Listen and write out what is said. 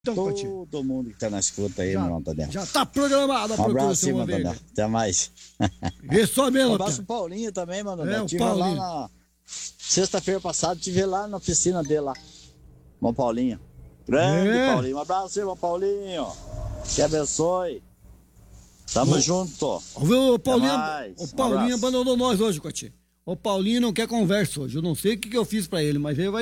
Então, todo mundo que tá na escuta aí, meu irmão Tadeu. Já tá programado a Um procura abraço, do seu irmão Tadeu. ovelha. Até mais. Isso mesmo, Um abraço Pia. pro Paulinho também, mano. É, o Tive Paulinho. lá na sexta-feira passada, tive lá na oficina dele lá. Irmão Paulinho. Grande Paulinho. Um abraço, irmão Paulinho. Que abençoe. Tamo junto. Viu, o Paulinho, mais. o Paulinho Um abraço. abandonou nós hoje, Cotinho. O Paulinho não quer conversa hoje. Eu não sei o que eu fiz pra ele, mas ele vai